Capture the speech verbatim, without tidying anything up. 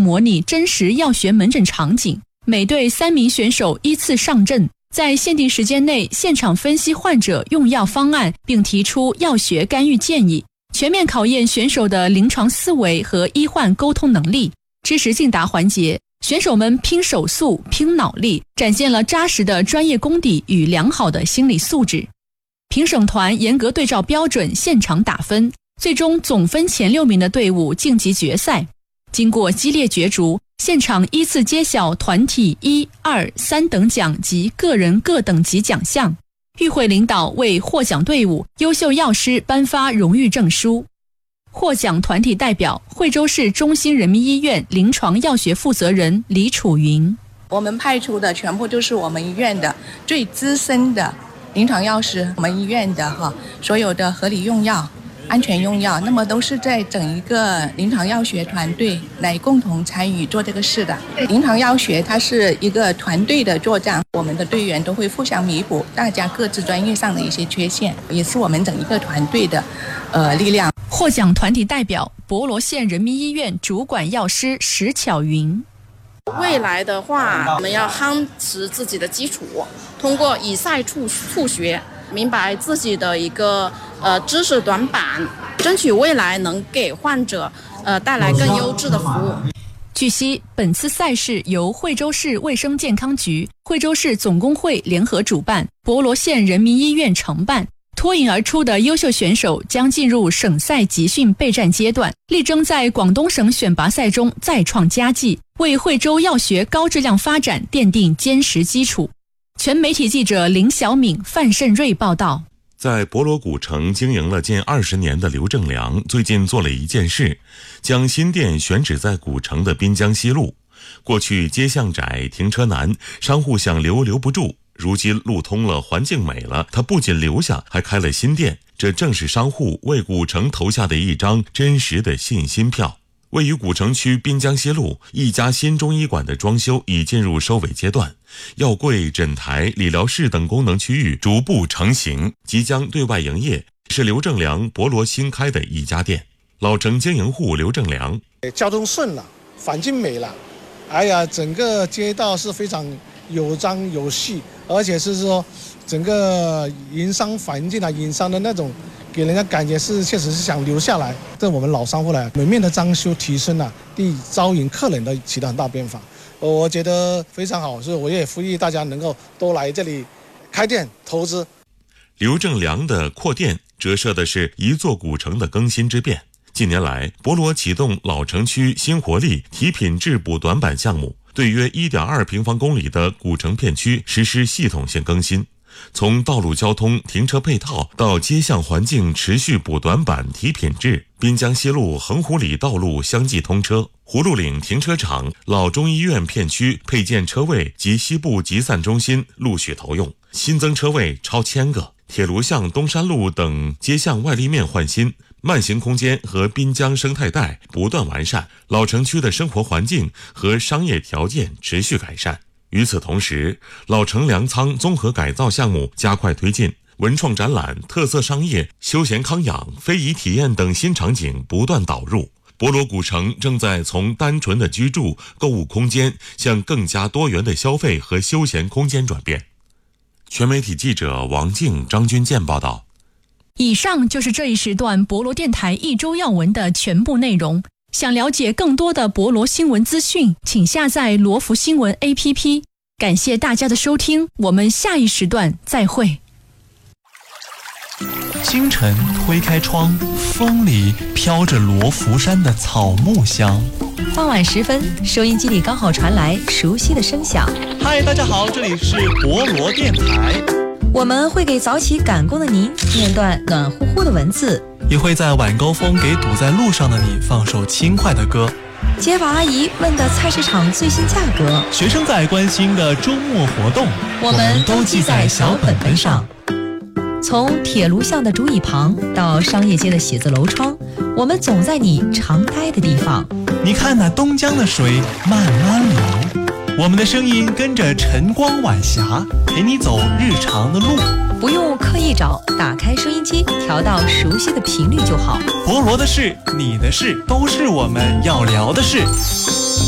模拟真实药学门诊场景，每队三名选手依次上阵，在限定时间内现场分析患者用药方案，并提出药学干预建议，全面考验选手的临床思维和医患沟通能力。知识竞答环节，选手们拼手速、拼脑力，展现了扎实的专业功底与良好的心理素质。评审团严格对照标准现场打分，最终总分前六名的队伍晋级决赛。经过激烈角逐，现场依次揭晓团体一、二、三等奖及个人各等级奖项。与会领导为获奖队伍、优秀药师颁发荣誉证书。获奖团体代表惠州市中心人民医院临床药学负责人李楚云。 我们派出的全部都是我们医院的最资深的临床药师，我们医院的哈所有的合理用药、安全用药，那么都是在整一个临床药学团队来共同参与做这个事的。临床药学它是一个团队的作战，我们的队员都会互相弥补大家各自专业上的一些缺陷，也是我们整一个团队的呃力量。 获奖团体代表博罗县人民医院主管药师石巧云。 未来的话，我们要夯实自己的基础，通过以赛促促学，明白自己的一个呃知识短板，争取未来能给患者呃带来更优质的服务。 据悉，本次赛事由惠州市卫生健康局、惠州市总工会联合主办，博罗县人民医院承办。脱颖而出的优秀选手将进入省赛集训备战阶段，力争在广东省选拔赛中再创佳绩，为惠州药学高质量发展奠定坚实基础。全媒体记者林小敏、范胜瑞报道。 在博罗古城经营了近二十年的刘正良最近做了一件事，将新店选址在古城的滨江西路。过去街巷窄、停车难，商户想留留不住，如今路通了，环境美了，他不仅留下，还开了新店。这正是商户为古城投下的一张真实的信心票。位于古城区滨江西路一家新中医馆的装修已进入收尾阶段，药柜、诊台、理疗室等功能区域逐步成型，即将对外营业，是刘正良博罗新开的一家店。老城经营户刘正良： 交通顺了，环境美了，哎呀，整个街道是非常有章有序，而且是说整个营商环境啊，营商的那种给人家感觉是确实是想留下来。对我们老商户来，门面的装修提升了，对招引客人的起到很大变化，我觉得非常好，所以我也呼吁大家能够多来这里开店投资。 刘正良的扩店折射的是一座古城的更新之变。近年来，博罗启动老城区新活力提品质补短板项目，对约 一点二平方公里的古城片区实施系统性更新，从道路交通、停车配套到街巷环境持续补短板提品质。滨江西路、横湖里道路相继通车，葫芦岭停车场、老中医院片区配件车位及西部集散中心陆续投用，新增车位超千个。铁炉巷、东山路等街巷外立面换新，慢行空间和滨江生态带不断完善，老城区的生活环境和商业条件持续改善。与此同时，老城粮仓综合改造项目加快推进，文创展览、特色商业、休闲康养、非遗体验等新场景不断导入。博罗古城正在从单纯的居住、购物空间向更加多元的消费和休闲空间转变。全媒体记者王静、张军健报道。 以上就是这一时段博罗电台一周要闻的全部内容。想了解更多的博罗新闻资讯，请下载罗福新闻 A P P。 感谢大家的收听，我们下一时段再会。 清晨推开窗，风里飘着罗浮山的草木香。 傍晚时分，收音机里刚好传来熟悉的声响。 嗨，大家好，这里是博罗电台。 我们会给早起赶工的您念段暖乎乎的文字， 也会在晚高峰给堵在路上的你放首轻快的歌。 街坊阿姨问的菜市场最新价格， 学生仔关心的周末活动， 我们都记在小本本上。从铁炉巷的竹椅旁到商业街的写字楼窗，我们总在你常待的地方。 你看那东江的水慢慢流，我们的声音跟着晨光晚霞，陪你走日常的路。 不用刻意找，打开收音机，调到熟悉的频率就好。 博罗的事，你的事，都是我们要聊的事。